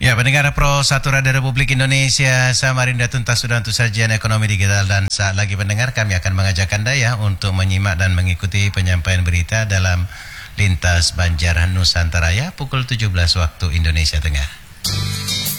Ya, pendengar Pro 1 Radio Republik Indonesia, Samarinda tuntas sudah untuk sajian ekonomi digital, dan saat lagi pendengar kami akan mengajak Anda ya untuk menyimak dan mengikuti penyampaian berita dalam Lintas Banjar Nusantara ya pukul 17 waktu Indonesia Tengah.